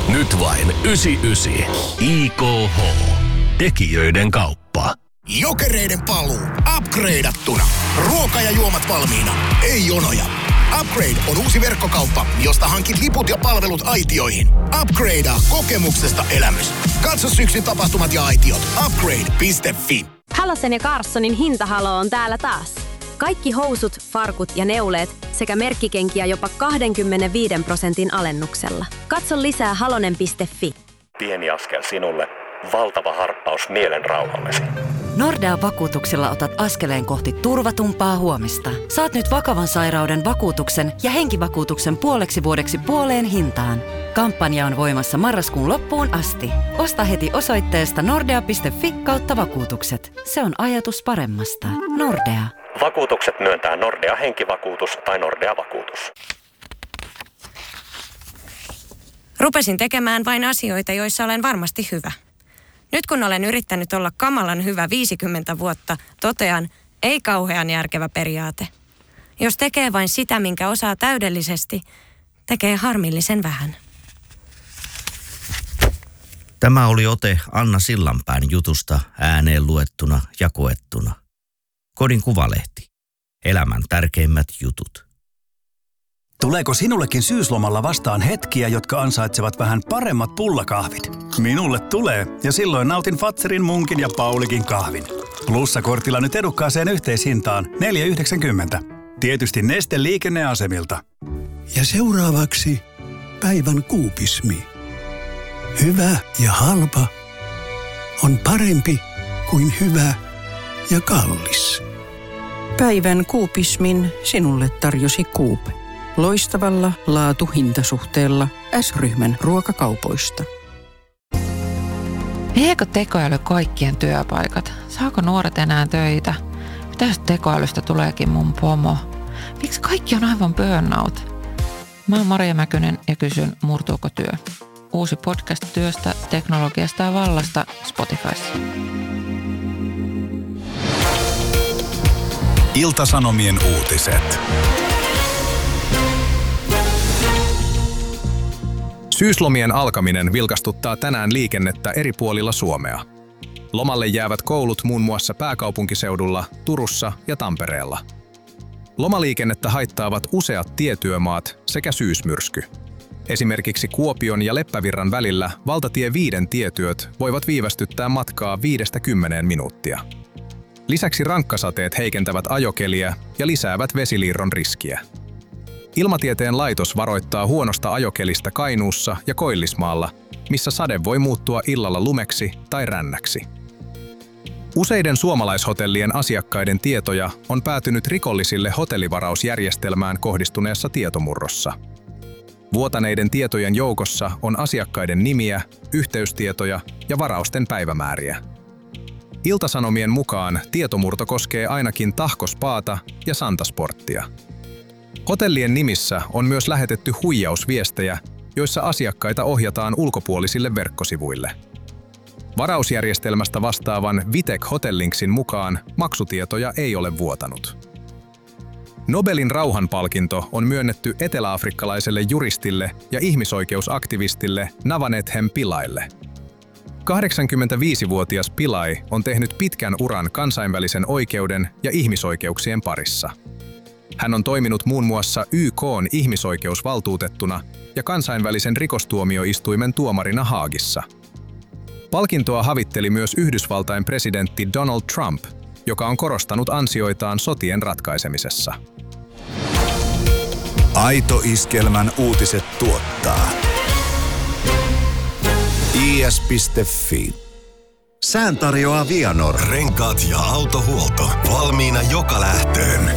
Nyt vain 99. IKH. Tekijöiden kauppa. Jokereiden paluu. Upgradeattuna. Ruoka ja juomat valmiina. Ei jonoja. Upgrade on uusi verkkokauppa, josta hankit liput ja palvelut aitioihin. Upgradea kokemuksesta elämys. Katso syksyn tapahtumat ja aitiot. Upgrade.fi. Halosen ja Carssonin hintahalo on täällä taas. Kaikki housut, farkut ja neuleet sekä merkkikenkiä jopa 25% alennuksella. Katso lisää halonen.fi. Pieni askel sinulle, valtava harppaus mielen rauhallesi. Nordea vakuutuksella otat askeleen kohti turvatumpaa huomista. Saat nyt vakavan sairauden vakuutuksen ja henkivakuutuksen puoleksi vuodeksi puoleen hintaan. Kampanja on voimassa marraskuun loppuun asti. Osta heti osoitteesta nordea.fi/vakuutukset. Se on ajatus paremmasta. Nordea. Vakuutukset myöntää Nordea henkivakuutus tai Nordea vakuutus. Rupesin tekemään vain asioita, joissa olen varmasti hyvä. Nyt kun olen yrittänyt olla kamalan hyvä 50 vuotta, totean, ei kauhean järkevä periaate. Jos tekee vain sitä, minkä osaa täydellisesti, tekee harmillisen vähän. Tämä oli ote Anna Sillanpään jutusta ääneen luettuna ja koettuna. Kodin Kuvalehti. Elämän tärkeimmät jutut. Tuleeko sinullekin syyslomalla vastaan hetkiä, jotka ansaitsevat vähän paremmat pullakahvit? Minulle tulee, ja silloin nautin Fazerin, Munkin ja Paulikin kahvin. Plussakortilla nyt edukkaaseen yhteishintaan 4,90. Tietysti Neste liikenneasemilta. Ja seuraavaksi päivän kuupismi. Hyvä ja halpa on parempi kuin hyvä ja kallis. Päivän kuupismin sinulle tarjosi Coop. Loistavalla laatu-hintasuhteella S-ryhmän ruokakaupoista. Viekö tekoäly kaikkien työpaikat? Saako nuoret enää töitä? Mitäs tekoälystä tuleekin mun pomo? Miksi kaikki on aivan burnout? Mä oon Maria Mäkynen ja kysyn, murtuuko työ? Uusi podcast työstä, teknologiasta ja vallasta Spotifyssa. Ilta-Sanomien uutiset. Syyslomien alkaminen vilkastuttaa tänään liikennettä eri puolilla Suomea. Lomalle jäävät koulut muun muassa pääkaupunkiseudulla, Turussa ja Tampereella. Lomaliikennettä haittaavat useat tietyömaat sekä syysmyrsky. Esimerkiksi Kuopion ja Leppävirran välillä valtatie 5 tietyöt voivat viivästyttää matkaa 5–10 minuuttia. Lisäksi rankkasateet heikentävät ajokeliä ja lisäävät vesiliirron riskiä. Ilmatieteen laitos varoittaa huonosta ajokelistä Kainuussa ja Koillismaalla, missä sade voi muuttua illalla lumeksi tai rännäksi. Useiden suomalaishotellien asiakkaiden tietoja on päätynyt rikollisille hotellivarausjärjestelmään kohdistuneessa tietomurrossa. Vuotaneiden tietojen joukossa on asiakkaiden nimiä, yhteystietoja ja varausten päivämääriä. Ilta-Sanomien mukaan tietomurto koskee ainakin Tahko Spaata ja Santasporttia. Hotellien nimissä on myös lähetetty huijausviestejä, joissa asiakkaita ohjataan ulkopuolisille verkkosivuille. Varausjärjestelmästä vastaavan Vitek Hotellinksin mukaan maksutietoja ei ole vuotanut. Nobelin rauhanpalkinto on myönnetty eteläafrikkalaiselle juristille ja ihmisoikeusaktivistille Navanethem Pilaille. 85-vuotias Pillai on tehnyt pitkän uran kansainvälisen oikeuden ja ihmisoikeuksien parissa. Hän on toiminut muun muassa YK:n ihmisoikeusvaltuutettuna ja kansainvälisen rikostuomioistuimen tuomarina Haagissa. Palkintoa havitteli myös Yhdysvaltain presidentti Donald Trump, joka on korostanut ansioitaan sotien ratkaisemisessa. Aito Iskelmän uutiset tuottaa is.fi. Sään tarjoaa Vianor. Renkaat ja autohuolto. Valmiina joka lähtöön.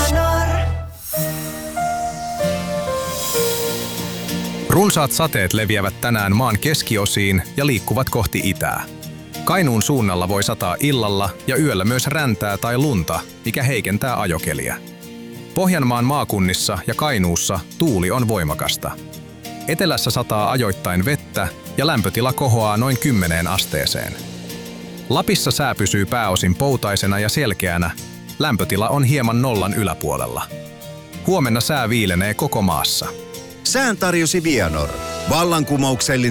Runsaat sateet leviävät tänään maan keskiosiin ja liikkuvat kohti itää. Kainuun suunnalla voi sataa illalla ja yöllä myös räntää tai lunta, mikä heikentää ajokeliä. Pohjanmaan maakunnissa ja Kainuussa tuuli on voimakasta. Etelässä sataa ajoittain vettä ja lämpötila kohoaa noin 10 asteeseen. Lapissa sää pysyy pääosin poutaisena ja selkeänä, lämpötila on hieman nollan yläpuolella. Huomenna sää viilenee koko maassa. Sään tarjosi Vianor. Vallankumouksellinen